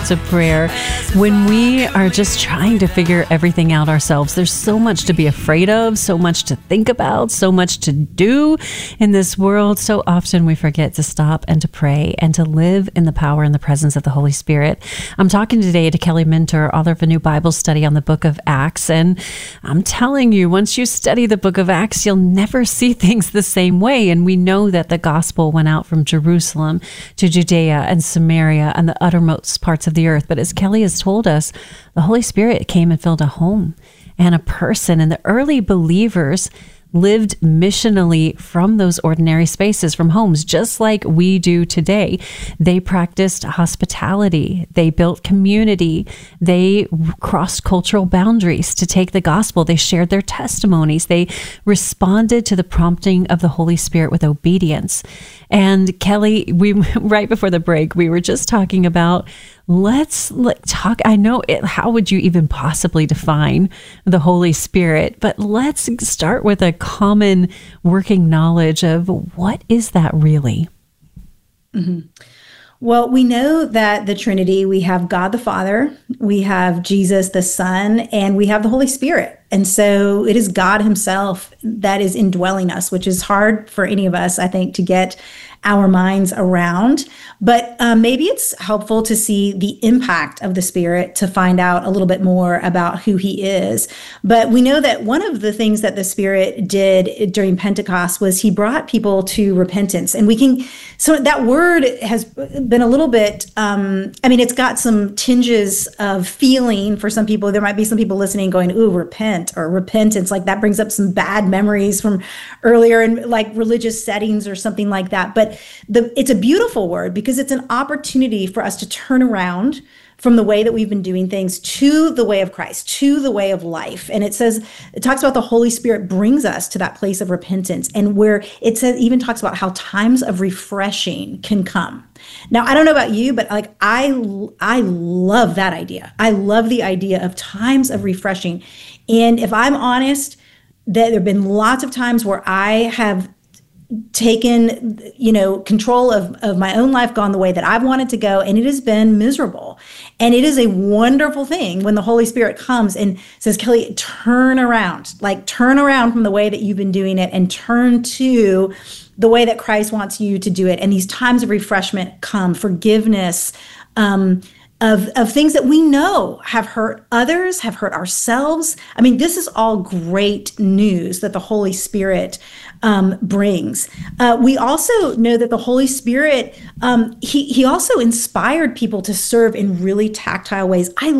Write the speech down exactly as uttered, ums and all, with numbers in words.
to prayer. When we are just trying to figure everything out ourselves, there's so much to be afraid of, so much to think about, so much to do in this world. So often we forget to stop and to pray and to live in the power and the presence of the Holy Spirit. I'm talking today to Kelly Minter, author of a new Bible study on the book of Acts. And I'm telling you, once you study the book of Acts, you'll never see things the same way. And we know that the gospel went out from Jerusalem to Judea and Samaria and the uttermost parts of the earth. But as Kelly has told us, the Holy Spirit came and filled a home and a person. And the early believers lived missionally from those ordinary spaces, from homes, just like we do today. They practiced hospitality. They built community. They crossed cultural boundaries to take the gospel. They shared their testimonies. They responded to the prompting of the Holy Spirit with obedience. And Kelly, we right before the break, we were just talking about Let's let, talk. I know it, how would you even possibly define the Holy Spirit? But let's start with a common working knowledge of what is that really? Mm-hmm. Well, we know that the Trinity, we have God the Father, we have Jesus the Son, and we have the Holy Spirit. And so it is God himself that is indwelling us, which is hard for any of us, I think, to get our minds around. But um, maybe it's helpful to see the impact of the Spirit to find out a little bit more about who he is. But we know that one of the things that the Spirit did during Pentecost was he brought people to repentance. And we can, so that word has been a little bit, um, I mean, it's got some tinges of feeling for some people. There might be some people listening going, ooh, repent or repentance. Like that brings up some bad memories from earlier in like religious settings or something like that. But the, it's a beautiful word because it's an opportunity for us to turn around from the way that we've been doing things to the way of Christ, to the way of life. And it says, it talks about the Holy Spirit brings us to that place of repentance, and where it says, even talks about how times of refreshing can come. Now, I don't know about you, but like I, I love that idea. I love the idea of times of refreshing. And if I'm honest, that there have been lots of times where I have taken, you know, control of, of my own life, gone the way that I've wanted to go, and it has been miserable. And it is a wonderful thing when the Holy Spirit comes and says, Kelly, turn around, like turn around from the way that you've been doing it and turn to the way that Christ wants you to do it. And these times of refreshment come, forgiveness, um, of, of things that we know have hurt others, have hurt ourselves. I mean, this is all great news that the Holy Spirit um, brings. Uh, we also know that the Holy Spirit, um, he, he also inspired people to serve in really tactile ways. I